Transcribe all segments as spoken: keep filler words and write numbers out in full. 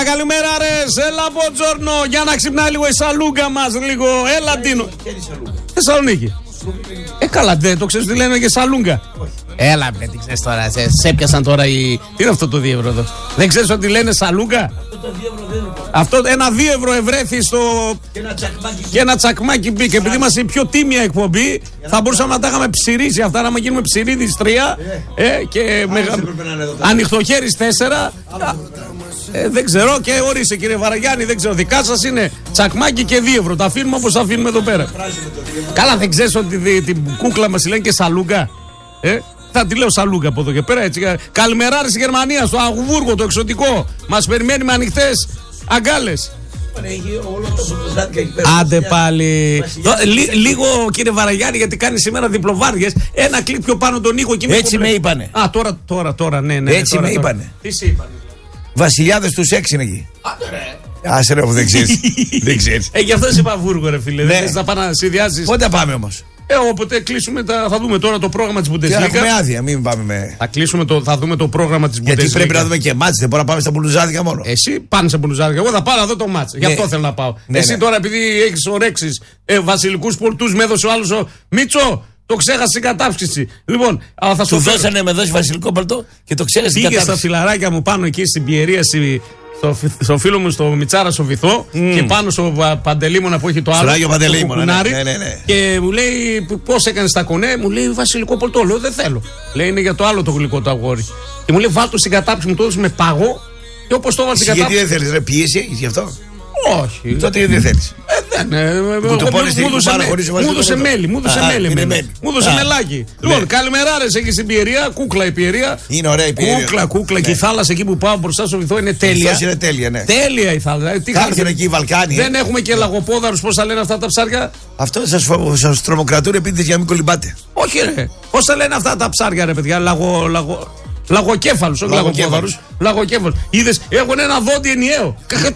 καλημέρα ρε. Έλα από Τζόρνο. Για να ξυπνάει λίγο η σαλούγκα μας λίγο. Έλα Ντίνο. Θεσσαλονίκη. Ε, καλά, δεν το ξέρεις τι λένε και σαλούγκα. Έλα, δεν την ξέρεις τώρα. Σε, σε έπιασαν τώρα οι. Τι είναι αυτό το δύο ευρώ εδώ? Δεν ξέρεις ότι λένε σαλούγκα? Αυτό ένα δύο ευρώ ευρέθη στο. Και ένα τσακμάκι, και ένα τσακμάκι μπήκε. Επειδή είμαστε η πιο τίμια εκπομπή, θα μπορούσαμε να τα είχαμε ψηρίσει αυτά, να γίνουμε ψηρίδης τρία ε, και μεγα... ανοιχτοχέρις τέσσερα. Ε, δεν ξέρω και ορίστε κύριε Βαραγιάννη, δεν ξέρω. Δικά σας είναι τσακμάκι και δύο ευρώ. Τα αφήνουμε όπως τα αφήνουμε εδώ πέρα. Καλά, δεν ξέρεις ότι την κούκλα μας λένε και σαλούγκα. Ε? Θα τη λέω σαλούγκα από εδώ και πέρα έτσι. Καλημεράρι στη Γερμανία, στο Αγβούργο, το εξωτικό. Μας περιμένει με ανοιχτές αγκάλες. Άντε πάλι. Λί, λίγο κύριε Βαραγιάννη, γιατί κάνει σήμερα διπλοβάριες. Ένα κλικ πιο πάνω τον ήχο. Έτσι με είπανε. Α, τώρα, τώρα, τώρα, ναι, ναι. Έτσι τώρα, με τώρα. είπανε. Τι σε είπανε? Βασιλιάδες τους έξι είναι εκεί. Άντε ρε. Άσε ρε που δεν ξέρεις. Δεν ξέρεις. Ε, γι' αυτό σε είπα Βούργο ρε φίλε. Δεν θες να πάνε να συνδυάσεις. Πότε πάμε όμως? Ε, όποτε κλείσουμε, τα, θα δούμε τώρα το πρόγραμμα της Bundesliga. Και έχουμε άδεια, μην πάμε με. Θα κλείσουμε το, θα δούμε το πρόγραμμα της Bundesliga. Γιατί πρέπει να δούμε και μάτς, δεν μπορούμε να πάμε στα μπουλουζάδικα μόνο. Εσύ πάνε στα μπουλουζάδικα. Εγώ θα πάω να δω το μάτς. Ναι. Γι' αυτό θέλω να πάω. Ναι, εσύ ναι. Τώρα επειδή έχεις ορέξεις ε, βασιλικούς πολτούς, με έδωσε ο άλλος ο Μίτσο. Το ξέχασε στην κατάψυξη. Λοιπόν, θα σου δώσανε με δώσει βασιλικό παλτό και το ξέχασε στην κατάψυξη. Πήγε στα φιλαράκια μου πάνω εκεί στην Πιερία, στο, στο φίλο μου στο Μιτσάρα στο Βυθό mm. και πάνω στο Παντελήμωνα που έχει το άλλο. Άγιο Παντελήμωνα. Ναι, ναι, ναι, ναι. Και μου λέει πώς έκανες τα κονέ, μου λέει βασιλικό πολτό. Λέω δεν θέλω. Λέει είναι για το άλλο το γλυκό το αγόρι. Και μου λέει βάλ' το στην κατάψυξη, μου το έδωσε με παγό. Και όπως το έβαλε στην κατάψυξη. Γιατί δεν θέλεις, ρε πίεση, γι' αυτό. Όχι. Τότε δεν θέλεις. Ε, δεν. Μου έδωσε μέλι. Μου έδωσε μέλι. Μου έδωσε μελάκι. Λοιπόν, καλημεράρες εκεί στην Πιερία. Κούκλα η Πιερία. Είναι ωραία η Πιερία. Κούκλα, κούκλα. Και η θάλασσα εκεί που πάω μπροστά στο Βυθό είναι τέλεια. Είναι τέλεια, ναι. Τέλεια η θάλασσα. Χάρτην εκεί οι Βαλκάνοι. Δεν έχουμε και λαγοπόδαρους, πώς θα λένε αυτά τα ψάρια. Αυτό σας τρομοκρατούν επίτηδες για να μην κολυμπάτε. Όχι, ρε. Πώς θα λένε αυτά τα ψάρια, ρε παιδιά. Λαγο. Λαγοκέφαλους, όχι λαγοκέφαλους. Λαγοκέφαλους. Είδες, έχουν ένα δόντι ενιαίο.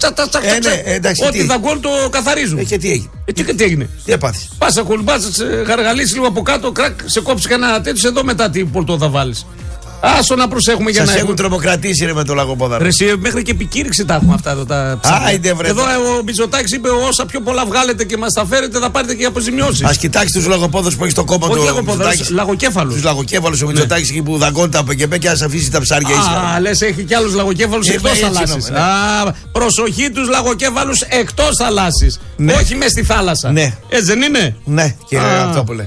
Ό,τι δαγκώνουν το καθαρίζουν. Ε, και τι έγινε. Ε, και τι έγινε. Τι έπαθες. Πας να κολυμπάς, γαργαλίσεις λίγο από κάτω, κρακ, σε κόψει κανένα τέτοιο, εδώ μετά τι πολτό θα βάλεις. Άσο να προσέχουμε για σας να. Σας έχουν τρομοκρατήσει ρε με το λαγοπόδαρο. Ρε, εσύ, μέχρι και επικήρυξη τα έχουμε αυτά εδώ τα ψάρια. Εδώ ο Μπιτζοτάκης είπε όσα πιο πολλά βγάλετε και μας τα φέρετε θα πάρετε και αποζημιώσεις. Ας κοιτάξει τους λαγοπόδαρους που έχει στο κόμμα του. Όχι λαγοπόδαρους, λαγοκέφαλους. Τους λαγοκέφαλους ο Μπιτζοτάκης εκεί που δαγκώνει τα πεκεπέ και ας αφήσει τα ψάρια ίσια. Α, λες έχει κι άλλους λαγοκέφαλους εκτός θαλάσσης. Προσοχή τους λαγοκέφαλους εκτός θαλάσσης. Όχι μες στη θάλασσα. Έτσι δεν είναι? Ναι, και αυτό που λέει.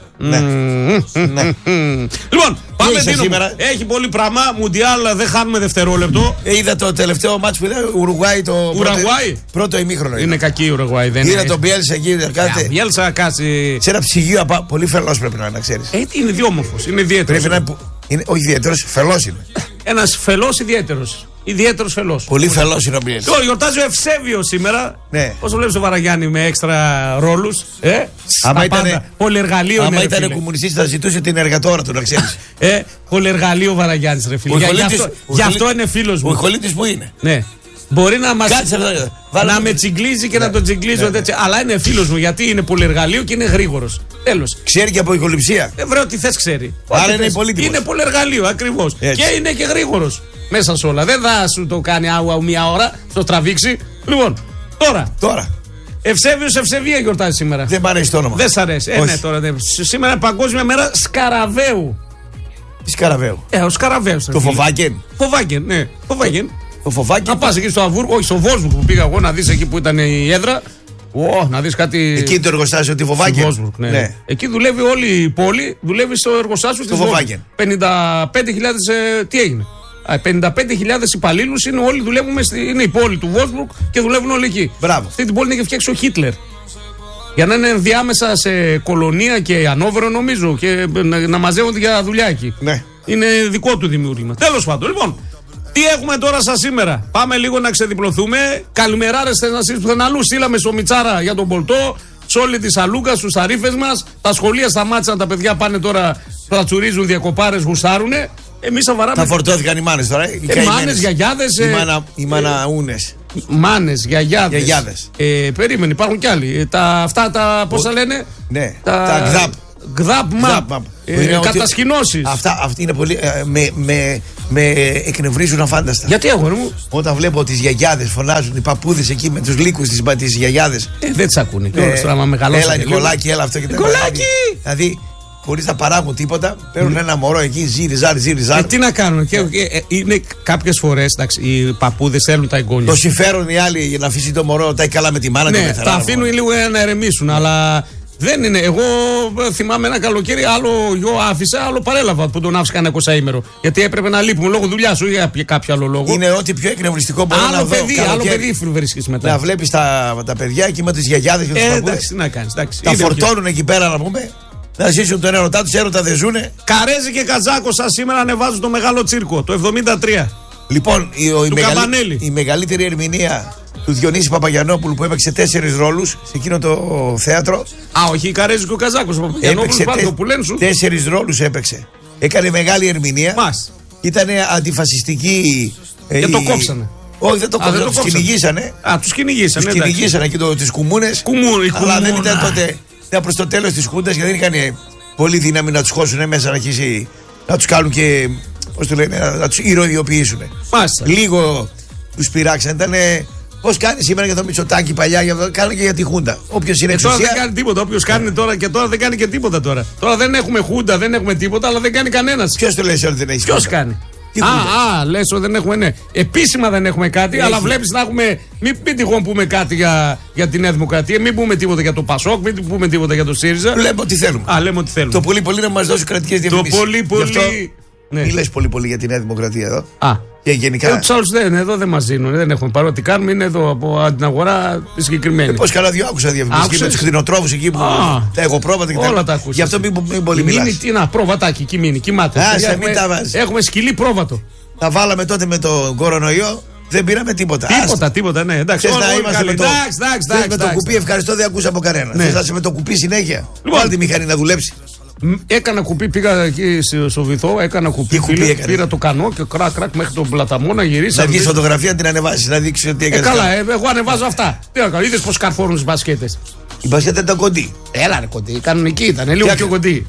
Λοιπόν, πάμε σήμερα. Έχει πολύ πράγμα. Μουντιάλ δεν χάνουμε δευτερόλεπτο. Ε, είδα το τελευταίο μάτς που είδα. Ουρουγουάη το Ουρουγουάη. Πρώτο ημίχρονο. Είναι κακή η Ουρουγουάη. Δεν είδα τον Μπιέλσα εκεί. Μπιέλσα κάτσει. Σε ένα ψυγείο απα... πολύ φελός πρέπει να είναι, να ξέρεις. Ε, είναι ιδιόμορφος. Είναι ιδιαίτερος. Πρέπει να είναι. Όχι ιδιαίτερος, φελός είναι. Ένας φελός ιδιαίτερος. Ιδιαίτερος φελός. Πολύ φελός είναι ο Μπιέλσα. Λοιπόν, γιορτάζει ο Ευσέβιος σήμερα. Ναι. Πώς το βλέπεις ο Βαραγιάννη με έξτρα ρόλους. Ε, άμα ήταν. Πολυεργαλείο. Άμα ήταν κομμουνιστής θα ζητούσε την εργατόρα του, να ξέρεις. Ε, πολυεργαλείο Βαραγιάννης, ρε φίλε. Γι' αυτό είναι φίλος μου. Ο Ιχολίτης που είναι. Ναι. Μπορεί να μας να με τσιγκλίζει και να τον τσιγκλίζω τέτοια. Αλλά είναι φίλος μου γιατί είναι πολυεργαλείο και είναι γρήγορος. Τέλος. Ξέρει και από ηχοληψία. Ε, βρε, ό,τι θες ξέρει. Άρα είναι πολύτιμος. Είναι πολυεργαλείο ακριβώς. Και είναι και γρήγορος μέσα σε όλα. Δεν θα σου το κάνει άου μία ώρα, στο τραβήξει. Λοιπόν, τώρα. Τώρα. Ευσέβιος Ευσεβία γιορτάζει σήμερα. Δεν μ' αρέσει το όνομα. Δεν σ' αρέσει. Ε, ναι, τώρα, δεν. Σήμερα είναι Παγκόσμια Μέρα Σκαραβαίου. Τι Σκαραβαίου? Ε, ο Σκαραβαίος. Το Φοβάκεν. Φοβάκεν, ναι. Φοβάκεν. Το Φοβάκεν. Να πας εκεί στο Αβούργο, όχι στο Βόλσμπουργκ που πήγα εγώ να δεις εκεί που ήταν η έδρα. Ω, να δεις κάτι. Εκεί το εργοστάσιο τη Φοβάκεν. Ναι. Ναι. Εκεί δουλεύει όλη η πόλη, δουλεύει στο εργοστάσιο τη Φοβάκεν. πενήντα πέντε χιλιάδες. Ε, τι έγινε. πενήντα πέντε χιλιάδες υπαλλήλους είναι όλοι, δουλεύουμε στη, είναι η πόλη του Βόλσμπουργκ και δουλεύουν όλοι εκεί. Μπράβο. Αυτή την πόλη είναι και φτιάξει ο Χίτλερ. Για να είναι διάμεσα σε κολονία και Ανόβερο νομίζω και να, να μαζεύονται για δουλειά εκεί. Ναι. Είναι δικό του δημιούργημα. Τέλος πάντων, λοιπόν, τι έχουμε τώρα σας σήμερα. Πάμε λίγο να ξεδιπλωθούμε. Καλημεράρες θες να στείλεις πουθενά. Στείλαμε στο Μιτσάρα για τον Πολτό, σε όλη τη Σαλούγκα, στους ταρίφες μας. Τα σχολεία σταμάτησαν, τα παιδιά πάνε τώρα, θα τσουρίζουν διακοπάρες, γουσάρουνε. Εμείς θα βαράμε. Τα φορτώθηκαν οι μάνες τώρα. Οι ε, μάνες, γιαγιάδες. Οι, ε, μάνα, οι μαναούνες. Μάνες, γιαγιάδες. γιαγιάδες. Ε, περίμενε, υπάρχουν κι άλλοι. Ε, τα, αυτά τα, πώς θα λένε. Ναι, τα, τα γδάπ. Γδαπ μαπ. Κατασκηνώσεις. Αυτά αυτοί είναι πολύ. Ε, με, με, με εκνευρίζουν αφάνταστα. Γιατί αγόρι μου? Όταν βλέπω τις γιαγιάδες φωνάζουν, οι παππούδες εκεί με τους λύκους της, τις γιαγιάδες. Ε, δεν τις ακούνε. Και όλες τώρα, άμα μεγαλώσανε. Έλα Νικολάκη, έλα αυτό και τα Νικολάκη! Δηλαδή, χωρίς να παράγουν τίποτα, παίρνουν mm. ένα μωρό εκεί, ζύρι, ζάρι, ζύρι, ζάρι. Ε, τι να κάνουν. Και, και, ε, είναι κάποιες φορές οι παππούδες θέλουν τα εγγόνια. Το συμφέρον οι άλλοι για να αφήσει το μωρό, τα έχει καλά με τη μάνα του. Ναι, τα αφήνουν λίγο να ερεμήσουν, αλλά. Δεν είναι. Εγώ θυμάμαι ένα καλοκαίρι, άλλο γιο άφησα, άλλο παρέλαβα που τον άφησα ένα εικοσαήμερο. Γιατί έπρεπε να λείπουμε λόγω δουλειά σου ή για κάποιο άλλο λόγο. Είναι ό,τι πιο εκνευριστικό μπορεί άλλο να δω. Παιδί, άλλο παιδί βρίσκεις μετά. Να βλέπεις τα, τα παιδιά εκεί με τις γιαγιάδες και τους ε, παππούδες. Εντάξει, τι να κάνεις. Εντάξει, τα φορτώνουν εκεί πέρα να πούμε. Να ζήσουν τον έρωτά τους, έρωτα δεν ζουνε. Καρέζη και Καζάκο σας σήμερα ανεβάζουν το μεγάλο τσίρκο, το εβδομήντα τρία. Λοιπόν, η, η, μεγαλύ, η μεγαλύτερη ερμηνεία του Διονύση Παπαγιαννόπουλου που έπαιξε τέσσερις ρόλους σε εκείνο το θέατρο. Α, όχι, η Καρέζη και ο Καζάκος. Ο έπαιξε τε, που λένε σου. Τέσσερις ρόλους έπαιξε. Έκανε μεγάλη ερμηνεία. Μας. Ήταν αντιφασιστική. Και ε, το κόψανε. Όχι, δεν το κόψανε. Τους κυνηγήσανε. Α, τους κυνηγήσανε. Τους κυνηγήσανε και τις κουμούνες. Κουμούνι, αλλά δεν ήταν τότε. Ήταν προς το τέλος της Χούντας γιατί δεν είχαν πολύ δύναμη να τους χώσουν μέσα να αρχίσει να τους κάνουν και. Πώς το λένε, να τους ηρωιοποιήσουν. Λίγο τους πειράξαν. Ήταν. Πώς κάνει σήμερα για το Μητσοτάκη παλιά, για το κάνει και για τη Χούντα. Όποιος είναι εξουσία. Τώρα δεν κάνει τίποτα. Όποιος κάνει τώρα και τώρα δεν κάνει και τίποτα τώρα. Τώρα δεν έχουμε Χούντα, δεν έχουμε τίποτα, αλλά δεν κάνει κανένας. Ποιος το λέει ότι δεν έχει? Ποιος κάνει? Α, α, λες ότι δεν έχουμε, ναι. Επίσημα δεν έχουμε κάτι, έχει. Αλλά βλέπεις να έχουμε. Μην, μην τυχόν πούμε κάτι για, για τη Νέα Δημοκρατία, μην πούμε τίποτα για το Πασόκ, μην πούμε τίποτα για το ΣΥΡΙΖΑ. Λέμε ό,τι θέλουμε. Α, λέμε ό,τι θέλουμε. Το πολύ πολύ να μας δώσει κρατικές διευθύνσεις. Το πολύ πολύ. Ναι. Μην λες πολύ πολύ για τη Νέα Δημοκρατία εδώ. Α. Και γενικά. Ε, τους άλλους δεν, εδώ δεν μας δίνουν, δεν έχουμε πάρει. Ό,τι κάνουμε είναι εδώ από την αγορά τη συγκεκριμένη. Ε, Πώς καλά δύο άκουσα διαφημίσεις με τους κτηνοτρόφους εκεί που Α, τα έχω πρόβατα και όλα τα ακούσα. Γι' αυτό μην, μην πολύ μιλάς. Μείνει τι να, πρόβατάκι, εκεί μείνει, κοιμάται. Άσε, έχουμε, μην τα βάζεις. Έχουμε σκυλί πρόβατο. Τα βάλαμε τότε με τον κορονοϊό. Δεν πήραμε τίποτα. Τίποτα, Άστα. τίποτα, ναι. Εντάξει, Θες να είμαστε με το, εντάξει, εντάξει, εντάξει, με το κουπί, ευχαριστώ, δεν ακούσα από κανένα. Ναι. Θες να είσαι με το κουπί συνέχεια. Λοιπόν, βάλει τη μηχανή να δουλέψει. Έκανα κουπί, πήγα εκεί στο Βυθό, έκανα κουπί. Φίλε, πήρα το κανό και κρακ κρακ μέχρι τον πλαταμό να γυρίσει. Να βγει φωτογραφία, να την ανεβάσει, να δείξει ότι έκανε. Ε, καλά, ε, εγώ ανεβάζω αυτά. Τι να κάνω, είδε πώ καρφώνουν τι μπασκέτες. Η μπασκέτα ήταν κοντή. Έλα, ρε κοντή, κανονική ήταν, λίγο πιο κοντή.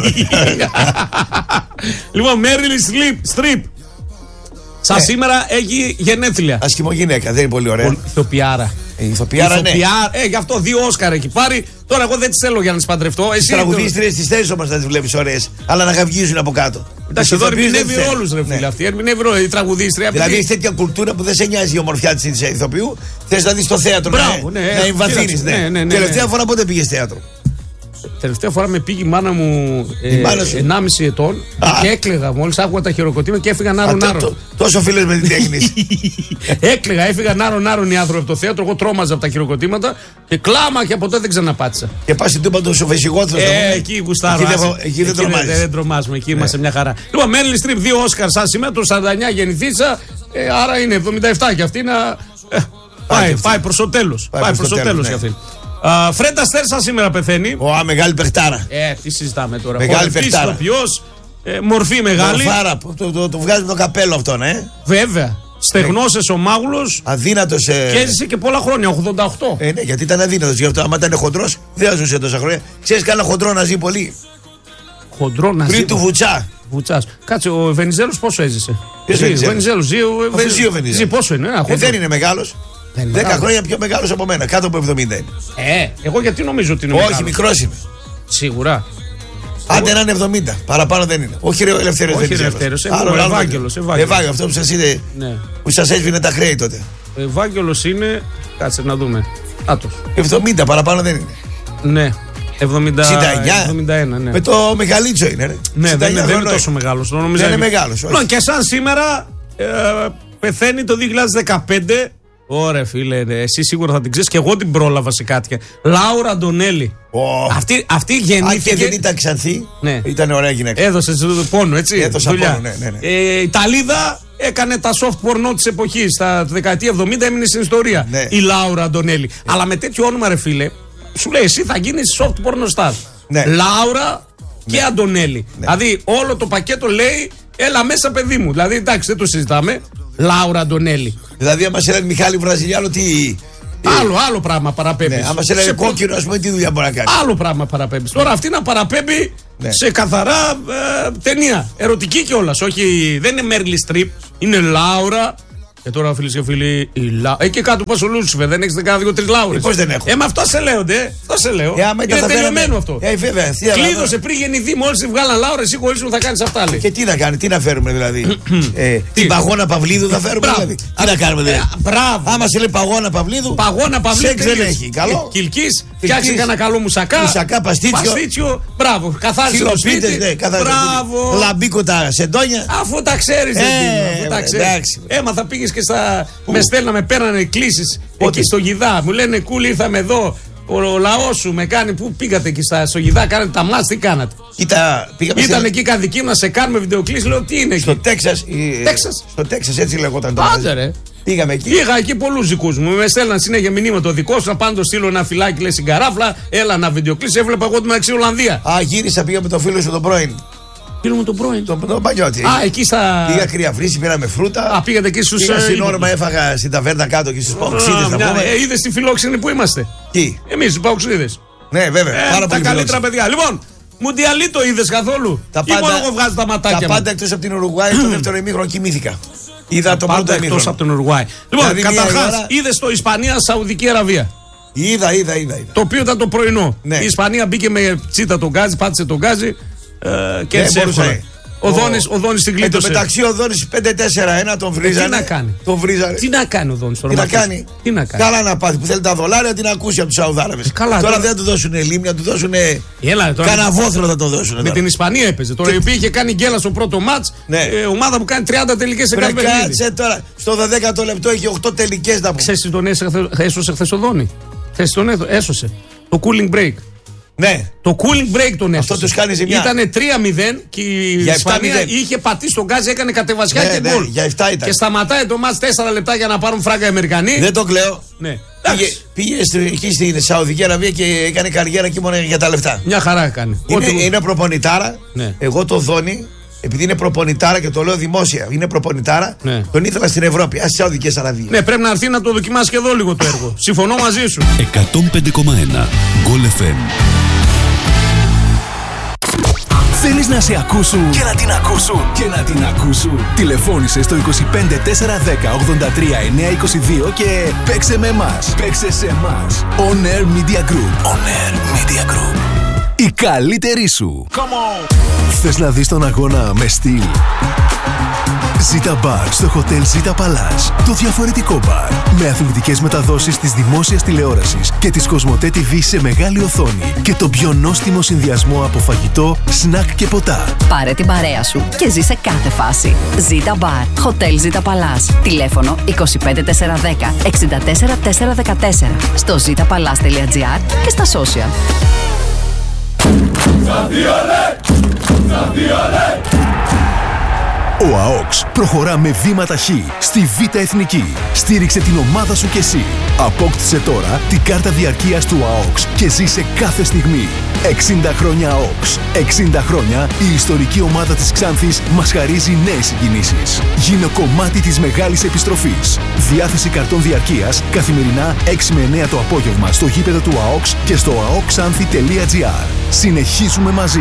Λοιπόν, Μέριλ Στριπ. Σα ε. σήμερα έχει γενέθλια. Ασκημό γυναίκα, δεν είναι πολύ ωραία. Ηθοποιάρα. Η ηθοποιάρα, ναι. Ε, γι' αυτό δύο Όσκαρ έχει πάρει. Τώρα εγώ δεν τι θέλω για να τι παντρευτώ. Εσύ τραγουδίστριες τις θέλεις όμως να τις βλέπεις ωραίες. Αλλά να γαυγίζουν από κάτω. Εντάξει, εδώ ερμηνεύει ρόλους ρε φίλε αυτή. Ερμηνεύει ρόλους. Η τραγουδίστρια. Δηλαδή έχει τέτοια κουλτούρα που δεν σε νοιάζει η ομορφιά της ηθοποιού. Θες να δεις το θέατρο να εμβαθύνεις. Τελευταία φορά πότε πήγες θέατρο? Τελευταία φορά με πήγε η μάνα μου ε, ενάμιση ετών Α. και έκλαιγα μόλις άκουγα τα χειροκροτήματα και έφυγαν άρον άρον. Τόσο φίλες με την τέχνη. Έκλαιγα, έφυγαν άρον άρον οι άνθρωποι από το θέατρο. Εγώ τρόμαζα από τα χειροκροτήματα και κλάμα και ποτέ δεν ξαναπάτησα. Και πας στην Τούμπα του Σοφεσιγόθρου. Ε, εκεί γουστάρω. Εκεί δεν τρομάζεις. Δεν τρομάζουμε, εκεί είμαστε μια χαρά. Λοιπόν, Μέριλ Στριπ, δύο Όσκαρ σαν σήμερα, το σαράντα εννιά γεννηθήσα, άρα είναι εβδομήντα επτά και αυτή να. Πάει προς το τέλος. Πάει προς το τέλος για αυτήν. Φρέντα Στέρσα σήμερα πεθαίνει. Ω, μεγάλη παιχτάρα. Ε, τι συζητάμε τώρα. Μεγάλη παιχτάρα. Ποιος, ε, μορφή μεγάλη. Μορφάρα, το, το, το βγάζει το καπέλο αυτόν, ε. Βέβαια. Στεγνώσες ο μάγουλος. Αδύνατος. Ε... Και έζησε και πολλά χρόνια, ογδόντα οκτώ. Ε, ναι, γιατί ήταν αδύνατος. Γι' αυτό, άμα ήταν χοντρός, δεν θα ζούσε τόσα χρόνια. Ξέρεις κανένα χοντρό να ζει πολύ? Χοντρό να ζει. Πριν του Βουτσά. Βουτσάς. Κάτσε, ο Βενιζέλος πόσο έζησε? Ποιος ζει, ο Βενιζέλος ζει. Ο Βενιζέλος. Ζει πόσο είναι? Ε, δεν είναι μεγάλος. Δέκα χρόνια πιο μεγάλος από μένα, κάτω από εβδομήντα είναι. Ε, εγώ γιατί νομίζω ότι είναι μεγάλος? μεγάλος? Όχι, μικρός είμαι. Σίγουρα. Άντε να είναι εβδομήντα, παραπάνω δεν είναι. Όχι ρε Ελευθέριος Βενιζέλος. Ο Ευάγγελος. Ευάγγελος, αυτό που σας είδε, ναι. Που σας έσβηνε τα χρέη τότε. Ο Ευάγγελος είναι, κάτσε να δούμε. Άτος. εβδομήντα, παραπάνω δεν είναι. Ναι. εβδομήντα ένα, ναι. Με το Μεγαλίτσο είναι, ρε. Ναι, δεν είναι, δεν είναι τόσο μεγάλος. Δεν είναι μεγάλος. Λοιπόν, και σαν σήμερα ε, πεθαίνει το δύο χιλιάδες δεκαπέντε. Ωραία, φίλε, ναι. Εσύ σίγουρα θα την ξέρεις και εγώ την πρόλαβα σε κάτι. Λάουρα Αντωνέλη. Oh. Αυτή, αυτή γεννήθηκε. Αν και δεν ήταν ξανθή, ναι. Ήταν ωραία γυναίκα. Έδωσε πόνο, έτσι. Έδωσα πόνο, ναι, ναι, ναι. Ε, η Ιταλίδα έκανε τα soft porno της εποχής. Στα δεκαετία εβδομήντα έμεινε στην ιστορία. Ναι. Η Λάουρα Αντωνέλη. Ναι. Αλλά με τέτοιο όνομα, ρε φίλε, σου λέει εσύ θα γίνεις soft porno star. Ναι. Λάουρα και ναι. Αντωνέλη. Ναι. Δηλαδή όλο το πακέτο λέει έλα μέσα, παιδί μου. Δηλαδή εντάξει, δεν το συζητάμε. Λάουρα Αντωνέλη. Δηλαδή, άμα σε έναν Μιχάλη Βραζιλιάνο, τι. Άλλο, άλλο πράγμα παραπέμπει. Ναι, άμα σε λένε κόκκινο, α πούμε, τι δουλειά μπορεί να κάνει. Άλλο πράγμα παραπέμπει. Τώρα αυτή να παραπέμπει ναι. σε καθαρά ε, ταινία. Ερωτική κιόλας. Όχι, δεν είναι Μέρλι Στριπ, είναι Λάουρα. Και τώρα, φίλοι και φίλοι, η Λα... ε, και κάτω πα ο Λούσιφερ, δεν έχει κανένα δύο-τρει Λάουρες. Πώ δεν έχω. Ε, με αυτά σε λέονται. Αυτό σε λέω. Ε, είναι τελειωμένο αυτό. Ε, βέβαια, κλείδωσε πριν γεννηθεί, μόλι τη βγάλαν Λάουρα, εσύ χωρί μου θα κάνει αυτά. Λέει. Και τι να κάνει, τι να φέρουμε δηλαδή. ε, την παγώνα Παυλίδου θα φέρουμε δηλαδή. Τι να κάνουμε δηλαδή. Μπράβο. Άμα σε λέει παγώνα Παυλίδου. Παγώνα Παυλίδου δεν έχει. Καλό. Κιλκή, φτιάξει ένα καλό μουσακά. Μουσακά, παστίτσιο. Μπράβο. Καθάρισε το σπίτι. Μπράβο. Λαμπίκοτα σεντόνια. Αφού τα ξέρει. Έμαθα πήγε και στα. Με στέλναμε, παίρνανε κλήσεις εκεί στο Γιδά. Μου λένε κούλι, ήρθαμε εδώ. Ο, ο λαό σου με κάνει. Πού πήγατε εκεί στα, στο Γιδά, κάνετε τα μάτς, τι κάνατε. Κοίτα, πήγαμε Ήταν σε... εκεί καδική να σε κάνουμε βιντεοκλήσεις. Λέω τι είναι εκεί. Στο Τέξας. Η... Τέξας. Στο Τέξας, έτσι λέγονταν το Άντε ρε. Πήγαμε εκεί. Είχα εκεί πολλούς δικούς μου. Με στέλναν συνέχεια μηνύμα το δικό σου. Να πάνε το στείλω ένα φυλάκι, λέει στην καράφλα. Έλα να βιντεοκλήσεις. Έβλεπα εγώ τη μεταξύ Ολλανδία. Α, γύρισα, πήγα με το φίλο σου τον πρώην. Φίλο μου τον πρώην. Τον το Πανιώτη. Α, εκεί στα. Πήγα κρυαφρύση, πήραμε φρούτα. Α, πήγατε εκεί στους. Πήγα στην όρμα, έφαγα στην ταβέρνα κάτω και στους Παοξίδες. Ε, είδες τη φιλόξενη που είμαστε. Τι. Εμείς οι Παοξίδες. Ναι, βέβαια. Ε, πάρα τα πολύ καλύτερα παιδιά. Λοιπόν, Μουντιαλί το είδες καθόλου. Τα πάντα, ή μόνο εγώ βγάζω τα ματάκια. Τα πάντα εκτός από την Ουρουγουάη, το δεύτερο ημίχρονο κοιμήθηκα. Είδα το πρώτο ημίχρονο. Εκτός από την Ουρουγουάη. Λοιπόν, δηλαδή, καταρχάς ώρα... είδες το Ισπανία-Σαουδική Αραβία. Είδα, είδα, είδα, είδα. Το οποίο ήταν το πρωινό. Ναι. Η Ισπανία μπήκε με τσίτα τον γκάζι, πάτησε τον γκάζι ε, και έτσι εύκολα. Ο, ο Δόνης την κλείτωσε. Εν τω μεταξύ ο Δόνης πέντε τέσσερα ένα τον βρίζανε. Ε, τι να κάνει. Τον βρίζανε. Τι να κάνει ο Δόνης. Τι να κάνει. Τι να κάνει. Καλά να πάθει που θέλει τα δολάρια την ακούσει από τους Σαουδάραβες. Ε, τώρα, τώρα δεν θα του δώσουν λίμνια, θα του δώσουν. Κάνα βόθρο θα το δώσουν. Με τώρα. Την Ισπανία έπαιζε. Τώρα η οποία είχε κάνει γκέλα στο πρώτο μάτς. Ναι. Ε, ομάδα που κάνει τριάντα τελικές σε κάθε παιχνίδι. Κάτσε τώρα. Στο δωδέκατο λεπτό είχε οκτώ τελικές να πούμε. Ξέρεις τον έσωσε χθες ο Δόνη. Χθες τον έσωσε. Το cooling break. Ναι. Το cooling break τον έσωσε. Αυτό τους κάνει ζημιά. Ήτανε τρία μηδέν και η Ισπανία είχε πατήσει τον γκάζι, έκανε κατεβασιά ναι, και γκολ. Ναι, για επτά ήταν. Και σταματάει το μάτς τέσσερα λεπτά για να πάρουν φράγκα οι Αμερικανοί. Δεν το κλαίω. Ναι. Πήγε, πήγε εκεί στην Σαουδική Αραβία και έκανε καριέρα εκεί μόνο για τα λεφτά. Μια χαρά έκανε. Είναι, Ό,τι... είναι προπονητάρα. Ναι. Εγώ το Δόνη, επειδή είναι προπονητάρα και το λέω δημόσια, είναι προπονητάρα, ναι. Τον ήθελα στην Ευρώπη, ας Σαουδικές Αραβίες. Ναι, πρέπει να έρθει να το δοκιμάσει και εδώ λίγο το έργο. Συμφωνώ μαζί σου. εκατόν πέντε κόμμα ένα Γκολ εφ εμ. Θέλεις να σε ακούσουν και να την ακούσουν και να την ακούσουν. Τηλεφώνησε στο είκοσι πέντε τέσσερα δέκα ογδόντα τρία εννιακόσια είκοσι δύο και παίξε με εμάς. Παίξε σε εμάς. On Air Media Group. On Air Media Group. Η καλύτερη σου. Come on. Θες να δεις τον αγώνα με στυλ? Ζήτα Μπαρ στο Hotel Ζήτα Παλάς. Το διαφορετικό μπαρ. Με αθλητικές μεταδόσεις της δημόσιας τηλεόρασης και της Κοσμοτέ τι βι σε μεγάλη οθόνη. Και το πιο νόστιμο συνδυασμό από φαγητό, σνακ και ποτά. Πάρε την παρέα σου και ζει σε κάθε φάση. Ζήτα Μπαρ. Hotel Ζήτα Παλάς. Τηλέφωνο είκοσι πέντε τέσσερα δέκα εξήντα τέσσερα τέσσερα δεκατέσσερα. Στο ζήτα παλάς τελεία τζι άρ και στα social. Ο ΑΟΚΣ προχωρά με βήμα ταχύ στη Β' Εθνική. Στήριξε την ομάδα σου κι εσύ. Απόκτησε τώρα την κάρτα διαρκείας του ΑΟΚΣ και ζήσε κάθε στιγμή. εξήντα χρόνια ΑΟΚΣ. εξήντα χρόνια η ιστορική ομάδα της Ξάνθης μας χαρίζει νέες συγκινήσεις. Γίνε κομμάτι της μεγάλης επιστροφής. Διάθεση καρτών διαρκείας καθημερινά έξι με εννέα το απόγευμα στο γήπεδο του ΑΟΚΣ και στο αοκξάνθη τελεία τζι άρ. Συνεχίζουμε μαζί.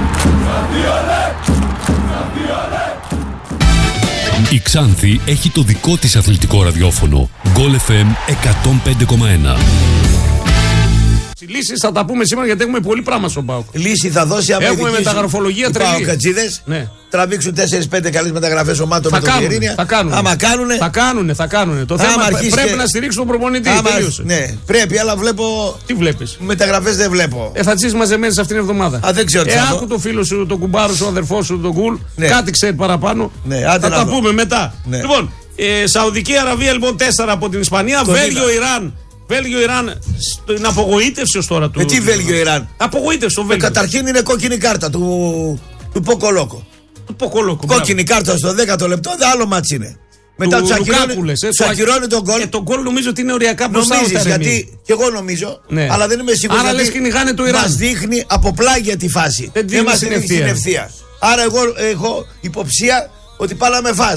Η Ξάνθη έχει το δικό της αθλητικό ραδιόφωνο. Γκολ εφ εμ εκατόν πέντε κόμμα ένα. Λύσεις θα τα πούμε σήμερα γιατί έχουμε πολύ πράγμα στον ΠΑΟΚ. Λύση θα δώσει άμα έχουμε μεταγραφολογία τρελή. Οι ΠΑΟΚατζίδες ναι. τραβήξουν τέσσερις πέντε καλές μεταγραφές ομάτων με τον Ειρήνια. Θα κάνουν. Άμα κάνουνε. Θα κάνουνε, θα κάνουνε. Το θέμα πρέπει και... να στηρίξουν τον προπονητή. Άμα... Ναι, πρέπει, αλλά βλέπω. Τι βλέπεις? Μεταγραφές δεν βλέπω. Ε, θα τσίσει μαζεμένες αυτήν την εβδομάδα. Α, δεν ξέρω τι. Ε, άκου το φίλο σου, τον κουμπάρο σου, ο αδερφό σου, τον Κουλ. Ναι. Κάτι ξέρει παραπάνω. Ναι, θα τα δω. πούμε μετά. Ναι. Λοιπόν, ε, Σαουδική Αραβία λοιπόν τέσσερα από την Ισπανία. Βέλγιο-Ιράν. Βέλγιο-Ιράν στην απογοήτευση ως τώρα του. Με τι Βέλγιο-Ιράν? Απογοήτευση το Βέλγιο. Καταρχήν είναι κόκκινη κάρτα του, του Ποκολόκο. Του Ποκολόκο. Κόκκινη μπράβο. Κάρτα στο δέκατο λεπτό, δεν άλλο μάτς είναι. Μετά του ακυρώνει τον γκολ. Και τον γκολ νομίζω ότι είναι οριακά μπροστά. Νομίζεις, γιατί και εγώ νομίζω, ναι. Αλλά δεν είμαι σίγουρος. Άρα λες κυνηγάνε το Ιράν. Μας δείχνει από πλάγια τη φάση. Δεν, δεν μας δείχνει στην ευθεία. Άρα εγώ έχω υποψία ότι πάλα με φας.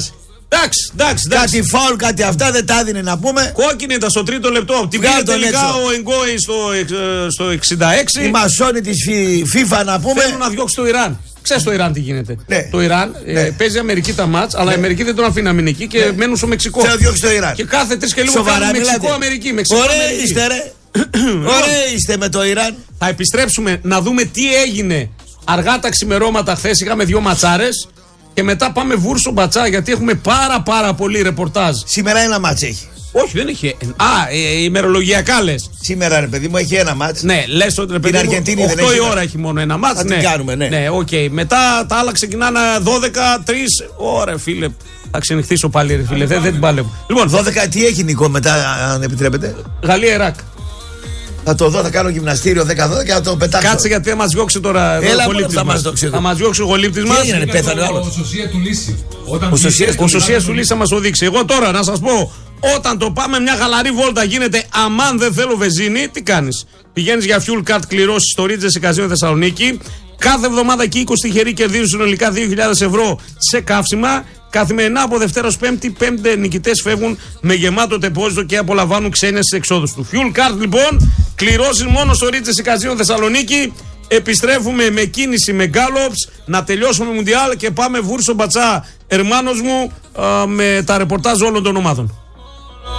Εντάξει, εντάξει, εντάξει. Κάτι φάουλ, κάτι αυτά δεν τα έδινε να πούμε. Κόκκινη ήταν στο τρίτο λεπτό. Την πήρε τελικά ο Εγκόη στο, στο εξήντα έξι. Οι μασόνοι τη FIFA να πούμε. Θέλουν να διώξει το Ιράν. Ξέρεις το Ιράν τι γίνεται. Ναι. Το Ιράν ναι. ε, παίζει Αμερική τα μάτς, αλλά η Αμερική δεν τον αφήνει να μείνει εκεί και ναι. μένουν στο Μεξικό. Θέλω να διώξει το Ιράν. Και κάθε τρεις και λίγο κάνουν Μεξικό-Αμερική. Ωραία είστε, ρε. Ωραία είστε με το Ιράν. Θα επιστρέψουμε να δούμε τι έγινε αργά τα ξημερώματα χθες. Είχαμε δύο ματσάρες. Και μετά πάμε βούρσο μπατσά γιατί έχουμε πάρα πάρα πολύ ρεπορτάζ. Σήμερα ένα μάτς έχει. Όχι, δεν έχει. Α, ε, ημερολογιακά λες. Σήμερα ρε παιδί μου έχει ένα μάτς. Ναι, λες ότι ρε παιδί μου οκτώ η ώρα έχει μόνο ένα μάτς. Θα ναι. την κάνουμε, ναι. Ναι, οκ. Okay. Μετά τα άλλα ξεκινάνε δώδεκα, τρία. Ωραία, φίλε. Θα ξενυχτήσω πάλι, ρε φίλε. Δεν, δεν την παλεύω. Λοιπόν, δώδεκα τι έχει Νικό μετά, αν επιτρέπετε. Γαλλία-Ιράκ. Θα το δω, θα κάνω γυμναστήριο δέκα δώδεκα και θα το πετάξω. Κάτσε γιατί θα μας διώξει τώρα Έλα, ο γολύπτης μας. Θα μας διώξει ο γολύπτης μας. Τι έγινε, πέθανε ο άλλος. Ο Σωσία του Λύση. Ο Σωσία του Λύση θα μας οδείξει. Εγώ τώρα να σας πω, όταν το πάμε μια χαλαρή βόλτα γίνεται αμάν δεν θέλω βενζίνη, τι κάνεις. Πηγαίνεις για fuel card κληρώσεις στο Ρίτζες Καζίνο Θεσσαλονίκη. Κάθε εβδομάδα και είκοσι τυχεροί κερδίζουν συνολικά δύο χιλιάδες ευρώ σε καύσιμα. Καθημερινά από Δευτέρα ως Πέμπτη, πέντε νικητές φεύγουν με γεμάτο τεπόζιτο και απολαμβάνουν ξένες εξόδους του. Fuel card λοιπόν, κληρώσεις μόνο στο Ρίτζες Καζίνο Θεσσαλονίκη. Επιστρέφουμε με κίνηση με γκάλοψ, να τελειώσουμε Μουντιάλ και πάμε βούρσο μπατσά, ερμάνος μου, α, με τα ρεπορτάζ όλων των ομάδων.